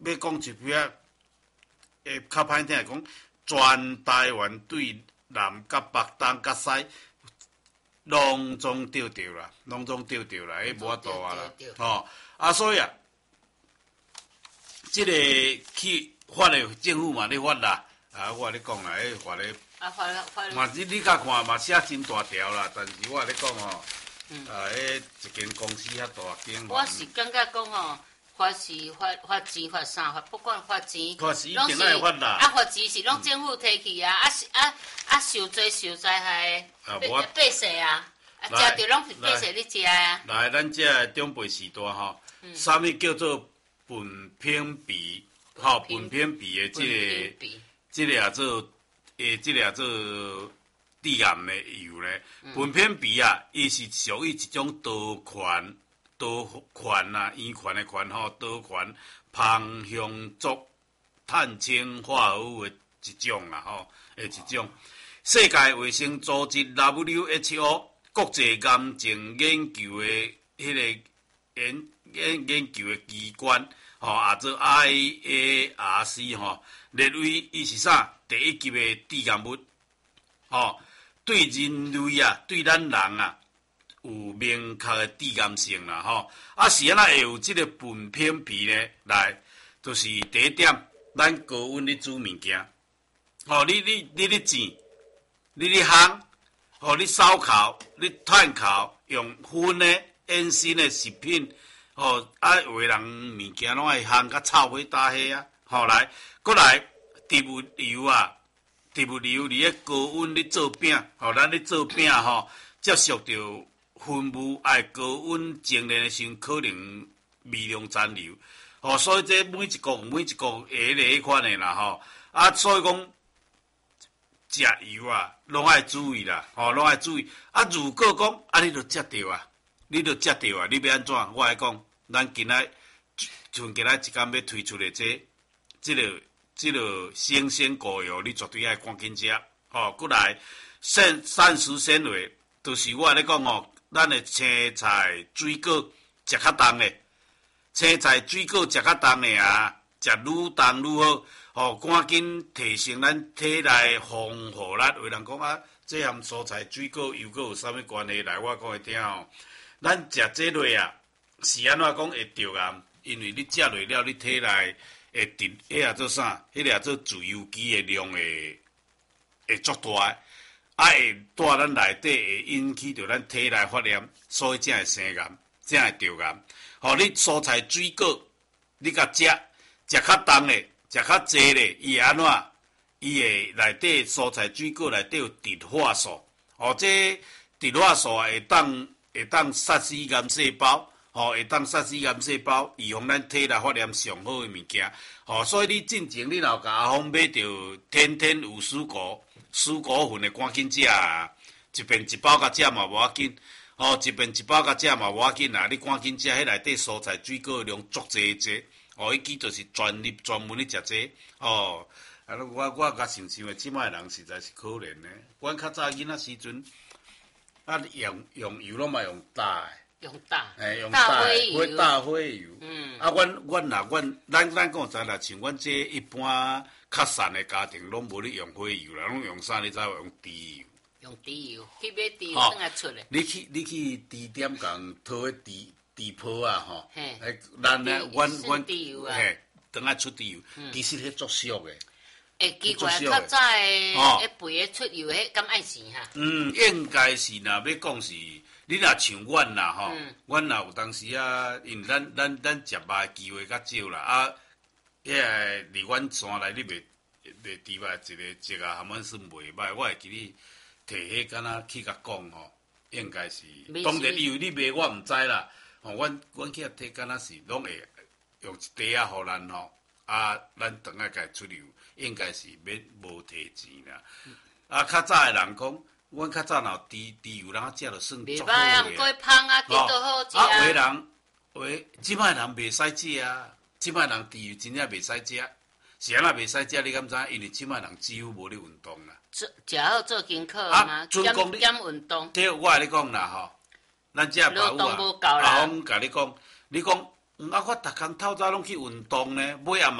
要讲一批啊，较歹听来讲，全台湾对南甲北东甲西，拢总对着啦，拢总对着啦，迄无法度啊啦，吼啊，所以啊，即个去发的政府嘛咧发啦，啊，我咧讲啦，迄发咧，嘛你甲看嘛写真大条啦，但是我咧讲吼，迄一间公司遐大间， 我是感觉讲吼。发是发钱发啥发，不管发钱， 发是一定爱发啦。 啊，发钱是拢政府摕去啊，受罪害百姓啊，食着拢是百姓咧食啊。 来，咱这中辈时代吼，啥物叫做本片皮？吼，本片皮的这个也做这个也做致癌的油咧。本片皮啊，伊是属于一种刀款啊，圆权的权吼，刀权芳香族碳氢化合物的一种啦吼，一种。世界卫生组织 WHO 国际癌症研究的迄个研究的机关吼，也做 IARC 吼，列为伊是啥第一级的致癌物吼，对人类啊，对咱人啊。有明确的致癌性啦，吼！啊是安那会有即个苯片皮呢？来，就是第一点，咱高温咧煮物件，吼！你咧煎，你咧烘，吼！你烧烤，你炭烤，用熏的、烟熏的食品，吼！啊，有的人物件拢爱烘甲臭火打火啊，吼！来，过来，植物油啊，植物油伫咧高温咧做饼，吼！咱咧做饼吼，接触到烟雾爱高温蒸炼的时候，可能微量残留，吼，所以这每一个下迄款的啦，吼，啊，所以讲食油啊，拢爱注意啦，吼，拢爱注意。啊，如果讲啊，你著食着啊，你要安怎？我来讲，咱今仔一天要推出的这个新鲜果油，你绝对爱赶紧食，吼，过来膳食纤维，就是我咧讲吼。咱的青菜、水果食较重的，青菜、水果食较重的啊，食愈重愈好，吼，赶紧提升咱体内防护力。有人讲啊，这和蔬菜、水果又搁有啥物关系？来，我讲会听吼。咱食这类啊，是安怎讲会着癌？因为你食落了，你体内会迄也做啥？迄也做自由基的量会足大。啊，会带咱内底会引起着咱体内发炎，所以才会生癌，才会着癌。吼，你蔬菜水果，你甲食较重的，食较济的，伊会安怎？伊会内底蔬菜水果内底有植化素，吼，这植化素会当杀死癌细胞，吼，会当杀死癌细胞，预防咱体内发炎上好的物件。吼，所以你进前你若甲阿芳买着天天有蔬果。蔬果粉的赶紧食啊！一片一包甲食嘛无要紧，吼，一片一包甲食嘛无要紧啊！你赶紧食，迄内底蔬菜水果量足济济，哦，伊记就是专门咧食这，哦，啊，我甲想的，即摆人实在是可怜呢。阮较早囡仔时阵，啊，用油拢嘛用大的。 用大， 用大火油，啊，咱讲知啦，像阮这一般较散的家庭，拢无咧用火油啦，拢用啥？你知无？用猪油。 用猪油，去买猪油转来出的。 你去猪店共讨迄猪泡啊，吼，咱咧，阮嘿，转来出猪油，其实迄足俗的。 会奇怪，较早的迄肥的出油，迄敢爱钱哈？ 应该是若要讲是。你若像阮啦吼，阮若有当时啊，因为咱食肉的机会较少啦，啊，迄个离阮山内你卖猪肉一个含阮算袂歹，我会记你摕迄敢若去甲讲吼，应该是，当然因为你卖我毋知啦，吼，阮去摕敢若是拢会用一袋仔互咱吼，啊，咱等下家出油，应该是免无摕钱啦，啊，较早的人讲。阮较早若猪油，人食就算足好个。 袂歹，过芳啊，几多好食。 啊，有的人，即摆人袂使食啊，即摆人猪油真正袂使食。是安那袂使食？你敢知？因为即摆人几乎无咧运动啦。 食好做功课嘛，减运动。 对，我甲你讲啦吼，咱这保护啊，阿芳甲你讲， 啊，我逐工透早拢去运动呢，尾暗